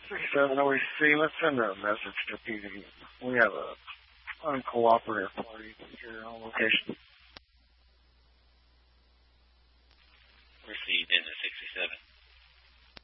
67 OEC, let's send a message to PD. We have a uncooperative party here on location. Received in the 67.